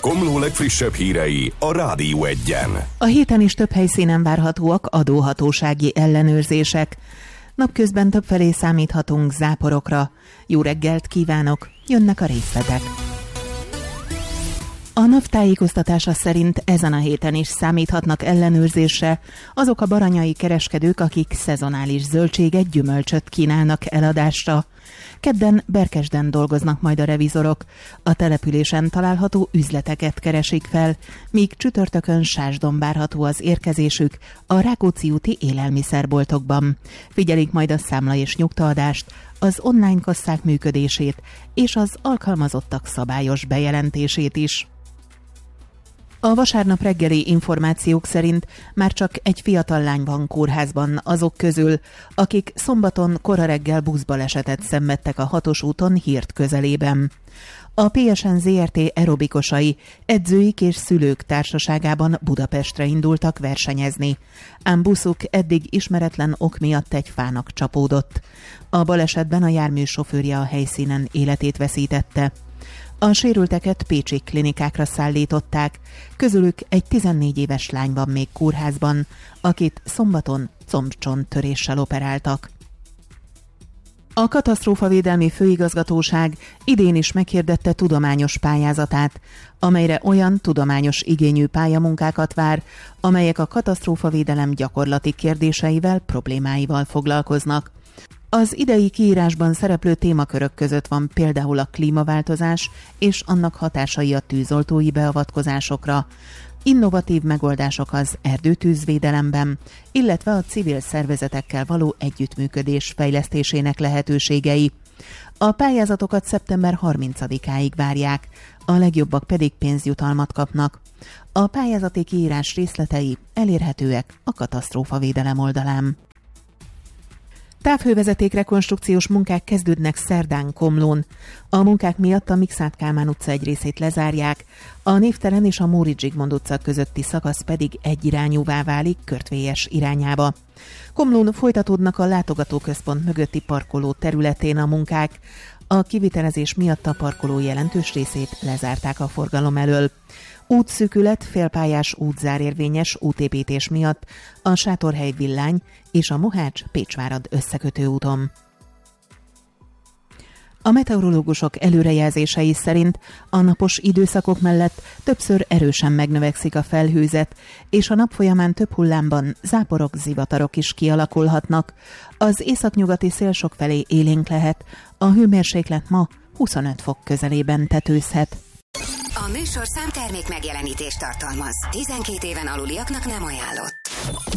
Komló legfrissebb hírei a Rádió Egyen. A héten is több helyszínen várhatóak adóhatósági ellenőrzések. Napközben többfelé számíthatunk záporokra. Jó reggelt kívánok, jönnek a részletek. A NAV tájékoztatása szerint ezen a héten is számíthatnak ellenőrzésre azok a baranyai kereskedők, akik szezonális zöldséget, gyümölcsöt kínálnak eladásra. Kedden Berkesden dolgoznak majd a revizorok. A településen található üzleteket keresik fel, míg csütörtökön Sásdon várható az érkezésük a Rákóczi úti élelmiszerboltokban. Figyelik majd a számla- és nyugtaadást, az online kasszák működését és az alkalmazottak szabályos bejelentését is. A vasárnap reggeli információk szerint már csak egy fiatal lány van kórházban azok közül, akik szombaton kora reggel buszbalesetet szenvedtek a 6-os úton Hírt közelében. A PSN Zrt. Aerobikosai edzőik és szülők társaságában Budapestre indultak versenyezni, ám buszuk eddig ismeretlen ok miatt egy fának csapódott. A balesetben a jármű sofőrje a helyszínen életét veszítette. A sérülteket pécsi klinikákra szállították, közülük egy 14 éves lány van még kórházban, akit szombaton combcsonttöréssel operáltak. A Katasztrófavédelmi Főigazgatóság idén is meghirdette tudományos pályázatát, amelyre olyan tudományos igényű pályamunkákat vár, amelyek a katasztrófavédelem gyakorlati kérdéseivel, problémáival foglalkoznak. Az idei kiírásban szereplő témakörök között van például a klímaváltozás és annak hatásai a tűzoltói beavatkozásokra, innovatív megoldások az erdőtűzvédelemben, illetve a civil szervezetekkel való együttműködés fejlesztésének lehetőségei. A pályázatokat szeptember 30-áig várják, a legjobbak pedig pénzjutalmat kapnak. A pályázati kiírás részletei elérhetőek a katasztrófavédelem oldalán. Távhővezeték rekonstrukciós munkák kezdődnek szerdán Komlón. A munkák miatt a Mikszáth Kálmán utca egy részét lezárják, a Névtelen és a Móricz Zsigmond utca közötti szakasz pedig egyirányúvá válik Körtvélyes irányába. Komlón folytatódnak a látogatóközpont mögötti parkoló területén a munkák. A kivitelezés miatt a parkoló jelentős részét lezárták a forgalom elől. Útszűkület, félpályás útzárérvényes útépítés miatt a Sátorhely Villány és a Mohács-Pécsvárad összekötő úton. A meteorológusok előrejelzései szerint a napos időszakok mellett többször erősen megnövekszik a felhőzet, és a nap folyamán több hullámban záporok, zivatarok is kialakulhatnak. Az északnyugati szél sokfelé élénk lehet, a hőmérséklet ma 25 fok közelében tetőzhet. A műsorszám termék megjelenítést tartalmaz. 12 éven aluliaknak nem ajánlott.